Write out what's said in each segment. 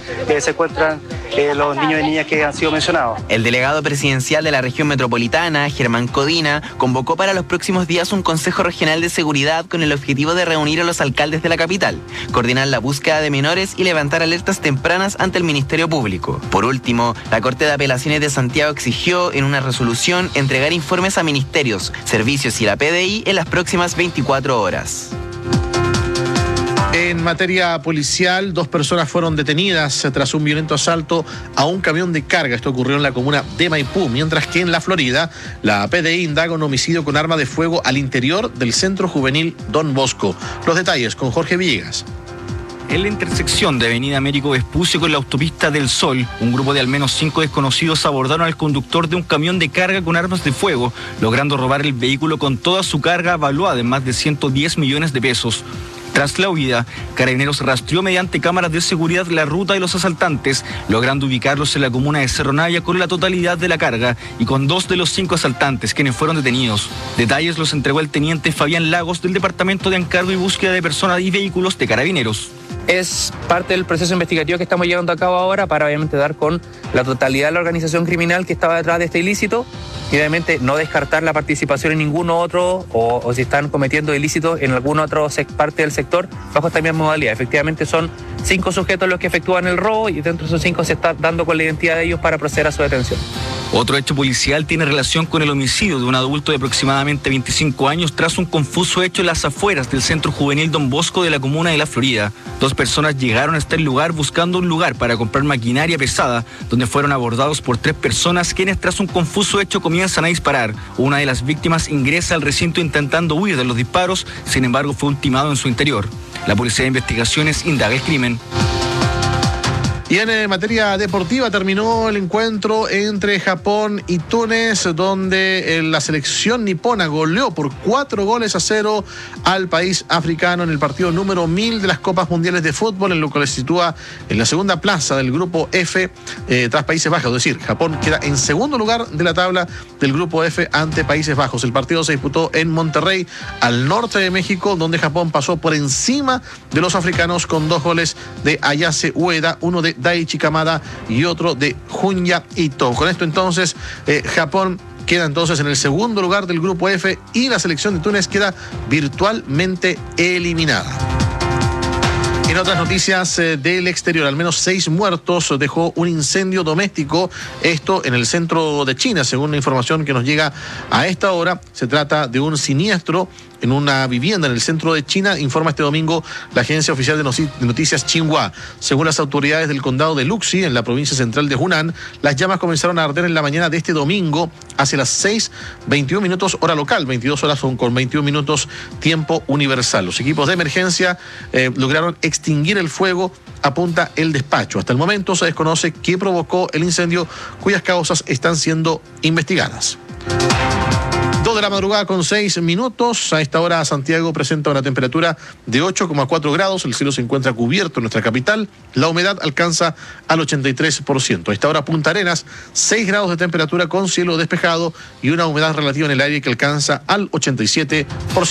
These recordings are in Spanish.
se encuentran los niños y niñas que han sido mencionados. El delegado presidencial de la región metropolitana, Germán Codina, convocó para los próximos días un Consejo Regional de Seguridad con el objetivo de reunir a los alcaldes de la capital, coordinar la búsqueda de menores y levantar alertas tempranas ante el Ministerio Público. Por último, la Corte de Apelaciones de Santiago exigió en una resolución entregar informes a ministerios, servicios y la PDI en las próximas 24 horas. En materia policial, 2 personas fueron detenidas tras un violento asalto a un camión de carga. Esto ocurrió en la comuna de Maipú, mientras que en la Florida, la PDI indaga un homicidio con arma de fuego al interior del Centro Juvenil Don Bosco. Los detalles con Jorge Villegas. En la intersección de Avenida Américo Vespucio con la autopista del Sol, un grupo de al menos 5 desconocidos abordaron al conductor de un camión de carga con armas de fuego, logrando robar el vehículo con toda su carga valuada en más de 110 millones de pesos. Tras la huida, Carabineros rastreó mediante cámaras de seguridad la ruta de los asaltantes, logrando ubicarlos en la comuna de Cerro Navia con la totalidad de la carga y con 2 de los 5 asaltantes, quienes fueron detenidos. Detalles los entregó el teniente Fabián Lagos del Departamento de Encargo y Búsqueda de Personas y Vehículos de Carabineros. Es parte del proceso investigativo que estamos llevando a cabo ahora para obviamente dar con la totalidad de la organización criminal que estaba detrás de este ilícito y obviamente no descartar la participación en ninguno otro o si están cometiendo ilícitos en alguna otra parte del sector bajo esta misma modalidad. Efectivamente son 5 sujetos los que efectúan el robo y dentro de esos 5 se está dando con la identidad de ellos para proceder a su detención. Otro hecho policial tiene relación con el homicidio de un adulto de aproximadamente 25 años tras un confuso hecho en las afueras del Centro Juvenil Don Bosco de la comuna de La Florida. 2 personas llegaron a este lugar buscando un lugar para comprar maquinaria pesada, donde fueron abordados por 3 personas quienes tras un confuso hecho comienzan a disparar. Una de las víctimas ingresa al recinto intentando huir de los disparos, sin embargo fue ultimado en su interior. La Policía de Investigaciones indaga el crimen. Y en materia deportiva terminó el encuentro entre Japón y Túnez, donde la selección nipona goleó por 4-0 al país africano en el partido número 1000 de las Copas Mundiales de Fútbol, en lo que le sitúa en la segunda plaza del grupo F tras Países Bajos. Es decir, Japón queda en segundo lugar de la tabla del grupo F ante Países Bajos. El partido se disputó en Monterrey, al norte de México, donde Japón pasó por encima de los africanos con 2 goles de Ayase Ueda, uno de Daichi Kamada y otro de Junya Ito. Con esto entonces Japón queda entonces en el segundo lugar del grupo F y la selección de Túnez queda virtualmente eliminada. En otras noticias del exterior, al menos 6 muertos dejó un incendio doméstico, esto en el centro de China, según la información que nos llega a esta hora. Se trata de un siniestro en una vivienda en el centro de China, informa este domingo la agencia oficial de noticias Xinhua. Según las autoridades del condado de Luxi, en la provincia central de Hunan, las llamas comenzaron a arder en la mañana de este domingo, hacia las 6:21 hora local, 22 horas con 21 minutos tiempo universal. Los equipos de emergencia lograron extinguir el fuego, apunta el despacho. Hasta el momento se desconoce qué provocó el incendio, cuyas causas están siendo investigadas. 2 de la madrugada con 6 minutos. A esta hora Santiago presenta una temperatura de 8,4 grados. El cielo se encuentra cubierto en nuestra capital. La humedad alcanza al 83%. A esta hora Punta Arenas, 6 grados de temperatura con cielo despejado y una humedad relativa en el aire que alcanza al 87%.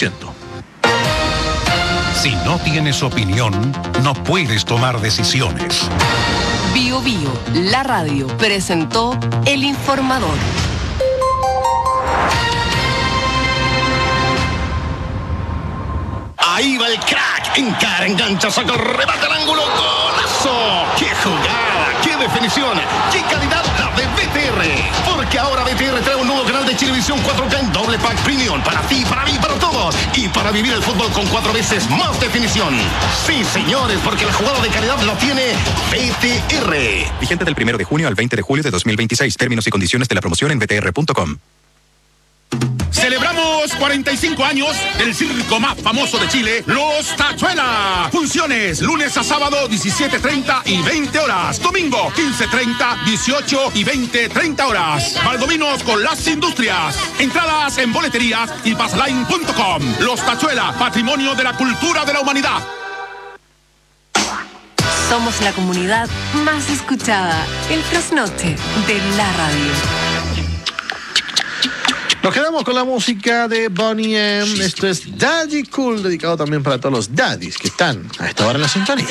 Si no tienes opinión, no puedes tomar decisiones. Bio Bio, la radio, presentó El Informador. Ahí va el crack, encara, engancha, saca el remate al ángulo, ¡golazo! ¡Qué jugada! ¡Qué definición! ¡Qué calidad la de BTR! Porque ahora BTR trae un nuevo canal de Chilevisión 4K en doble pack premium para ti, para mí, para todos y para vivir el fútbol con 4 veces más definición. Sí, señores, porque la jugada de calidad la tiene BTR. Vigente del 1 de junio al 20 de julio de 2026. Términos y condiciones de la promoción en btr.com. Celebramos 45 años del circo más famoso de Chile, Los Tachuela. Funciones lunes a sábado 17:30 y 20 horas. Domingo 15:30, 18 y 20:30 horas. Valdominos con las industrias. Entradas en boleterías y passline.com. Los Tachuela, patrimonio de la cultura de la humanidad. Somos la comunidad más escuchada, el trasnoche de la radio. Nos quedamos con la música de Bonnie M. Esto es Daddy Cool, dedicado también para todos los daddies que están a esta hora en la sintonía.